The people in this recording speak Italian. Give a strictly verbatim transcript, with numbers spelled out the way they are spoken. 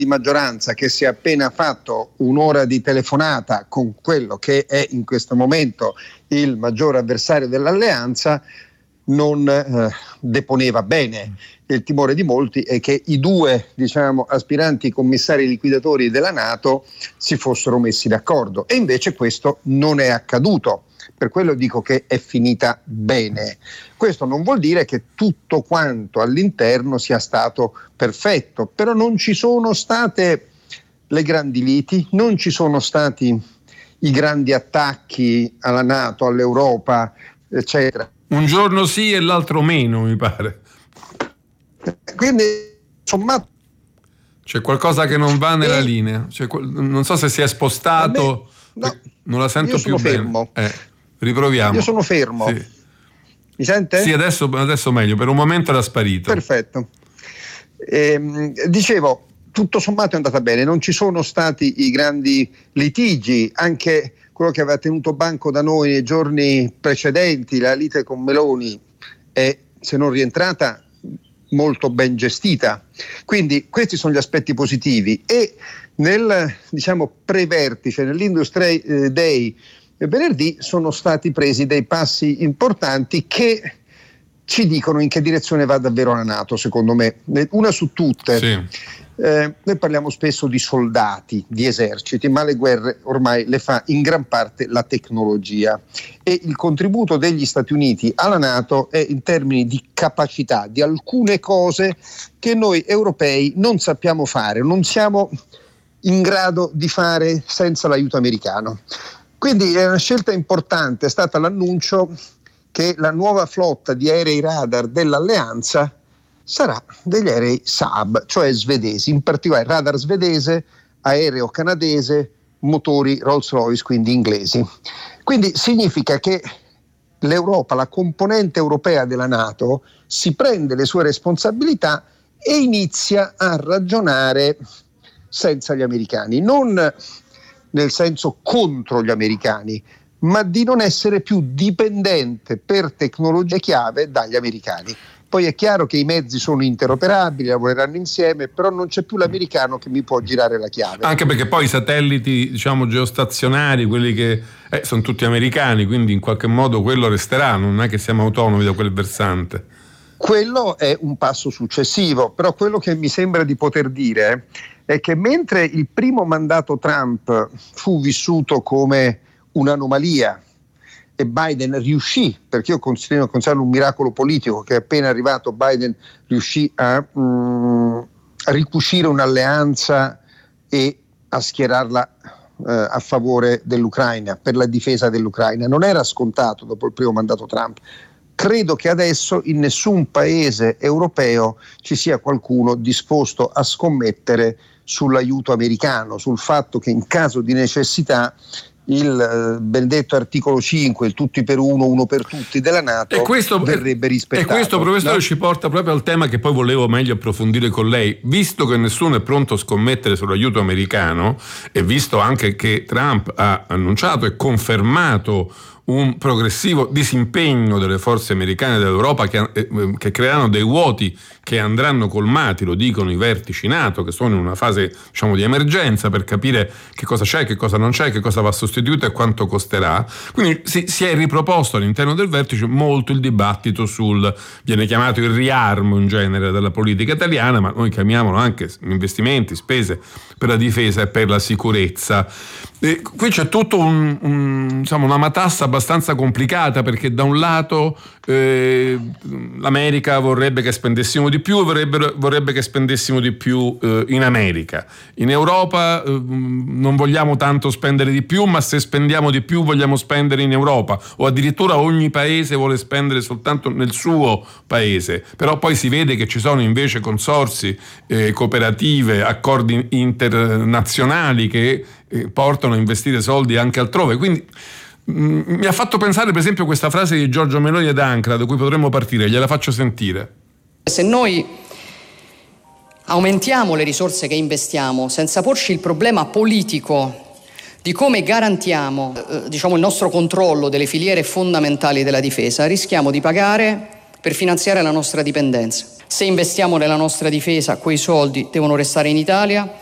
di maggioranza che si è appena fatto un'ora di telefonata con quello che è in questo momento il maggiore avversario dell'alleanza non eh, deponeva bene. Il timore di molti è che i due, diciamo, aspiranti commissari liquidatori della NATO si fossero messi d'accordo, e invece questo non è accaduto. Per quello dico che è finita bene. Questo non vuol dire che tutto quanto all'interno sia stato perfetto, però non ci sono state le grandi liti, non ci sono stati i grandi attacchi alla NATO, all'Europa, eccetera. Un giorno sì e l'altro meno, mi pare. Quindi, insomma, c'è qualcosa che non va nella e... linea. Cioè, non so se si è spostato. Me... No, non la sento io più sono bene. Fermo. Eh, riproviamo. Io sono fermo. Sì. Mi sente? Sì, adesso, adesso meglio. Per un momento era sparito. Perfetto. Ehm, dicevo, tutto sommato è andata bene. Non ci sono stati i grandi litigi, anche quello che aveva tenuto banco da noi nei giorni precedenti, la lite con Meloni, è, se non rientrata, molto ben gestita. Quindi questi sono gli aspetti positivi, e nel, diciamo, pre-vertice, nell'Industry Day venerdì, sono stati presi dei passi importanti che ci dicono in che direzione va davvero la NATO, secondo me. Una su tutte. Sì. Eh, noi parliamo spesso di soldati, di eserciti, ma le guerre ormai le fa in gran parte la tecnologia, e il contributo degli Stati Uniti alla NATO è in termini di capacità, di alcune cose che noi europei non sappiamo fare, non siamo in grado di fare senza l'aiuto americano. Quindi è una scelta importante, è stata l'annuncio che la nuova flotta di aerei radar dell'alleanza sarà degli aerei Saab, cioè svedesi, in particolare radar svedese, aereo canadese, motori Rolls-Royce, quindi inglesi. Quindi significa che l'Europa, la componente europea della NATO, si prende le sue responsabilità e inizia a ragionare senza gli americani, non nel senso contro gli americani, ma di non essere più dipendente per tecnologie chiave dagli americani. Poi è chiaro che i mezzi sono interoperabili, lavoreranno insieme, però non c'è più l'americano che mi può girare la chiave. Anche perché poi i satelliti, diciamo, geostazionari, quelli che eh, sono tutti americani, quindi in qualche modo quello resterà, non è che siamo autonomi da quel versante. Quello è un passo successivo, però quello che mi sembra di poter dire è che mentre il primo mandato Trump fu vissuto come un'anomalia, e Biden riuscì, perché io considero, considero un miracolo politico che appena arrivato Biden riuscì a, mh, a ricucire un'alleanza e a schierarla eh, a favore dell'Ucraina, per la difesa dell'Ucraina. Non era scontato dopo il primo mandato Trump. Credo che adesso in nessun paese europeo ci sia qualcuno disposto a scommettere sull'aiuto americano, sul fatto che in caso di necessità il benedetto articolo cinque, il tutti per uno, uno per tutti della NATO, e questo, verrebbe rispettato. E questo, professore, no? Ci porta proprio al tema che poi volevo meglio approfondire con lei. Visto che nessuno è pronto a scommettere sull'aiuto americano, e visto anche che Trump ha annunciato e confermato un progressivo disimpegno delle forze americane dell'Europa che, eh, che creeranno dei vuoti che andranno colmati, lo dicono i vertici NATO, che sono in una fase, diciamo, di emergenza per capire che cosa c'è, che cosa non c'è, che cosa va sostituito e quanto costerà. Quindi si, si è riproposto all'interno del vertice molto il dibattito sul, viene chiamato il riarmo in genere della politica italiana, ma noi chiamiamolo anche investimenti, spese per la difesa e per la sicurezza. E qui c'è tutto un, un, diciamo, una matassa abbastanza complicata, perché da un lato eh, l'America vorrebbe che spendessimo di più, vorrebbe, vorrebbe che spendessimo di più eh, in America. In Europa eh, non vogliamo tanto spendere di più, ma se spendiamo di più vogliamo spendere in Europa, o addirittura ogni paese vuole spendere soltanto nel suo paese. Però poi si vede che ci sono invece consorzi, eh, cooperative, accordi internazionali che eh, portano a investire soldi anche altrove. Quindi mh, mi ha fatto pensare per esempio questa frase di Giorgia Meloni ad Ankara, da cui potremmo partire, gliela faccio sentire. Se noi aumentiamo le risorse che investiamo senza porci il problema politico di come garantiamo eh, diciamo, il nostro controllo delle filiere fondamentali della difesa, rischiamo di pagare per finanziare la nostra dipendenza. Se investiamo nella nostra difesa, quei soldi devono restare in Italia,